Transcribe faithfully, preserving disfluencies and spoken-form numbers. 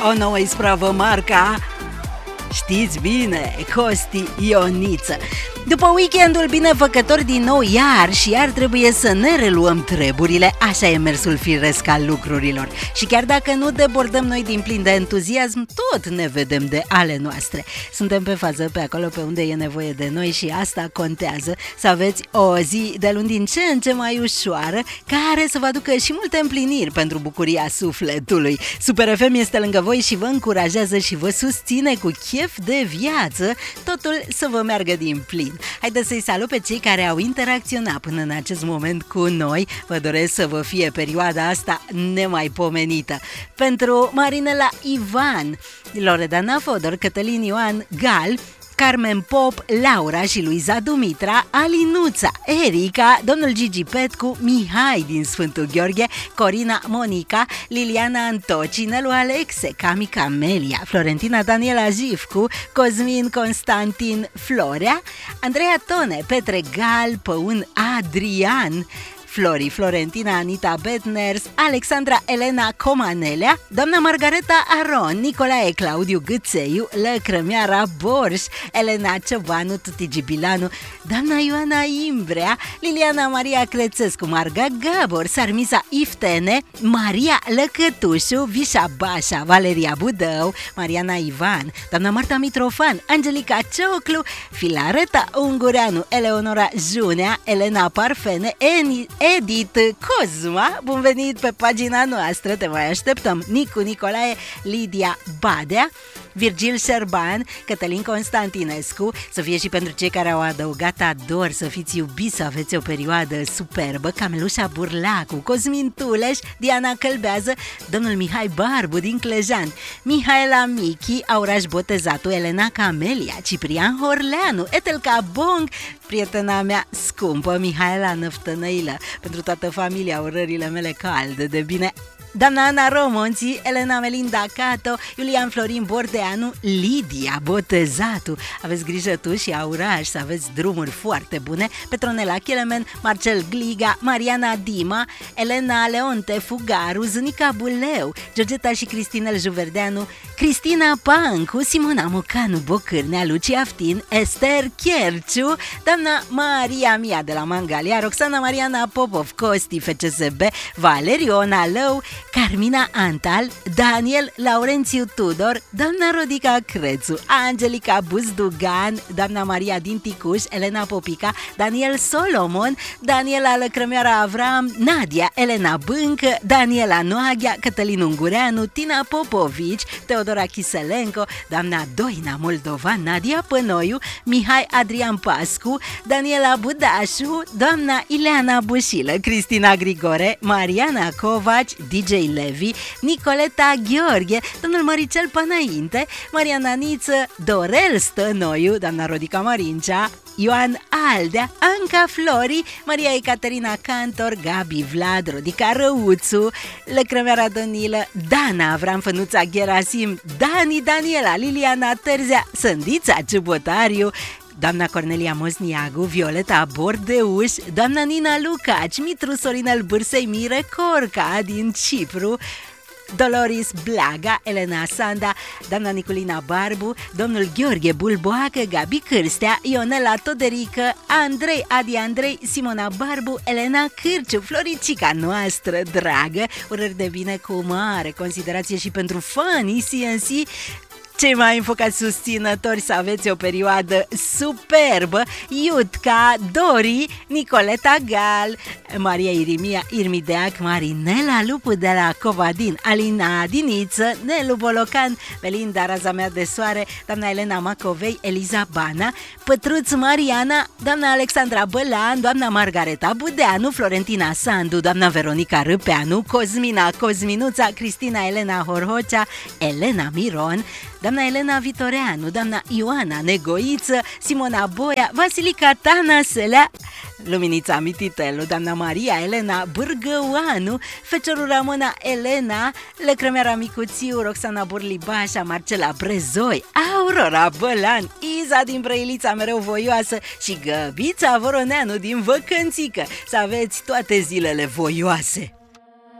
o nouă ispravă marca, știți bine, Costi Ioniță. După weekendul binefăcător din nou iar și iar trebuie să ne reluăm treburile, așa e mersul firesc al lucrurilor. Și chiar dacă nu debordăm noi din plin de entuziasm, tot ne vedem de ale noastre. Suntem pe fază pe acolo pe unde e nevoie de noi și asta contează, să aveți o zi de luni din ce în ce mai ușoară, care să vă aducă și multe împliniri pentru bucuria sufletului. Super F M este lângă voi și vă încurajează și vă susține cu chef de viață, totul să vă meargă din plin. Haideți să-i salut pe cei care au interacționat până în acest moment cu noi. Vă doresc să vă fie perioada asta nemaipomenită. Pentru Marinela Ivan, Loredana Fodor, Cătălin Ioan Gal, Carmen Pop, Laura și Luiza Dumitra, Alinuța, Erica, domnul Gigi Petcu, Mihai din Sfântul Gheorghe, Corina Monica, Liliana Antoci, Nelu Alexe, Cami Camelia, Florentina Daniela Jifcu, Cosmin Constantin Florea, Andreea Tone, Petre Gal, Păun Adrian, Flori Florentina, Anita Betners, Alexandra Elena Comanelea, doamna Margareta Aron, Nicolae Claudiu Gâțeiu, Lăcrămiara Borș, Elena Ciobanu, Tuti Gibilanu, doamna Ioana Imbrea, Liliana Maria Crețescu, Marga Gabor, Sarmisa Iftene, Maria Lăcătușu, Vișa Bașa, Valeria Budău, Mariana Ivan, doamna Marta Mitrofan, Angelica Cioclu, Filareta Ungureanu, Eleonora Junea, Elena Parfene, Eni Edith Cozma, bun venit pe pagina noastră, te mai așteptăm. Nicu Nicolae, Lidia Badea, Virgil Șerban, Cătălin Constantinescu, să fie și pentru cei care au adăugat ador, să fiți iubiți, să aveți o perioadă superbă, Camelușa Burlacu, Cosmin Tuleș, Diana Călbează, domnul Mihai Barbu din Clejan, Mihaela Michi, Auraș Botezatu, Elena Camelia, Ciprian Horleanu, Etelca Bong, prietena mea scumpă, Mihaela Năftănăilă, pentru toată familia, urările mele calde de bine, doamna Ana Romonții, Elena Melinda Cato, Iulian Florin Bordeanu, Lidia Botezatu. Aveți grijă tu și Auraș să aveți drumuri foarte bune. Petronela Chelemen, Marcel Gliga, Mariana Dima, Elena Leonte Fugaru, Zânica Buleu, Georgeta și Cristinel Juverdeanu, Cristina Pancu, Simona Mocanu Bocârnea, Lucia Aftin, Esther Cherciu, doamna Maria Mia de la Mangalia, Roxana Mariana Popov, Costi F C S B, Valeriona Lău, Carmina Antal, Daniel Laurențiu Tudor, doamna Rodica Crețu, Angelica Buzdugan, doamna Maria din Ticuș, Elena Popica, Daniel Solomon, Daniela Lăcrămioara Avram, Nadia Elena Bâncă, Daniela Noaghia, Cătălin Ungureanu, Tina Popovici, Teodora Chiselenco, doamna Doina Moldovan, Nadia Pănoiu, Mihai Adrian Pascu, Daniela Budașu, doamna Ileana Bușilă, Cristina Grigore, Mariana Covaci, D J Levi, Nicoleta Gheorghe, domnul Măricel Pănainte, Mariana Niță, Dorel Stănoiu, doamna Rodica Marincea, Ioan Aldea, Anca Flori, Maria Ecaterina Cantor, Gabi Vlad, Rodica Răuțu, Lăcrămeara Donilă, Dana Avram Fănuța Gerasim, Dani Daniela, Liliana Terzea, Sândița Ciubotariu, doamna Cornelia Mozniagu, Violeta Bordeuș, doamna Nina Lucaci, Mitru Sorinel Bârsei, Mire Corca din Cipru, Doloris Blaga, Elena Sanda, doamna Niculina Barbu, domnul Gheorghe Bulboacă, Gabi Cârstea, Ionela Toderică, Andrei Adi Andrei, Simona Barbu, Elena Cârciu, Floricica noastră dragă, urări de bine cu mare considerație și pentru fanii C N C, cei mai înfocați susținători, să aveți o perioadă superbă, Iutca, Dori, Nicoleta Gal, Maria Irimia Irmideac, Marinela Lupu de la Covadin, Alina Diniță, Nelu Bolocan, Melinda Raza mea de soare, doamna Elena Macovei, Eliza Bana, Pătruț Mariana, doamna Alexandra Bălan, doamna Margareta Budeanu, Florentina Sandu, doamna Veronica Râpeanu, Cosmina Cosminuța, Cristina Elena Horhocea, Elena Miron, doamna Elena Vitoreanu, doamna Ioana Negoiță, Simona Boia, Vasilica Tanaselea, Luminița Mititelu, doamna Maria Elena Bârgăoanu, Feciorul Ramona Elena, Lăcrămeara Micuțiu, Roxana Burlibașa, Marcela Brezoi, Aurora Bălan, Iza din Brăilița mereu voioasă și Găbița Voroneanu din Văcănțică. Să aveți toate zilele voioase!